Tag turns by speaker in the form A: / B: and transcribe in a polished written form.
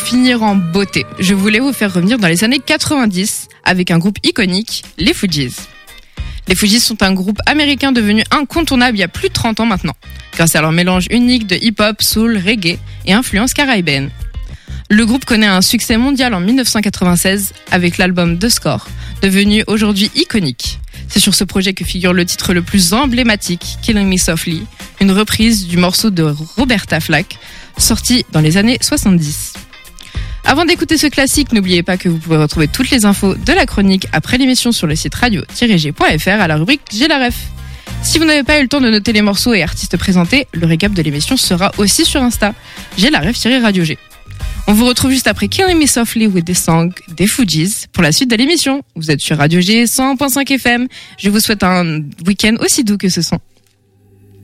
A: finir en beauté, je voulais vous faire revenir dans les années 90 avec un groupe iconique, les Fugees. Les Fugees sont un groupe américain devenu incontournable il y a plus de 30 ans maintenant, grâce à leur mélange unique de hip-hop, soul, reggae et influences caribéennes. Le groupe connaît un succès mondial en 1996 avec l'album The Score, devenu aujourd'hui iconique. C'est sur ce projet que figure le titre le plus emblématique, Killing Me Softly, une reprise du morceau de Roberta Flack, sorti dans les années 70. Avant d'écouter ce classique, n'oubliez pas que vous pouvez retrouver toutes les infos de la chronique après l'émission sur le site radio-g.fr à la rubrique J'ai la ref. Si vous n'avez pas eu le temps de noter les morceaux et artistes présentés, le récap de l'émission sera aussi sur Insta. J'ai la ref-radio G. On vous retrouve juste après Killing Me Softly with the Song des Fugees pour la suite de l'émission. Vous êtes sur Radio G 100.5 FM. Je vous souhaite un week-end aussi doux que ce son.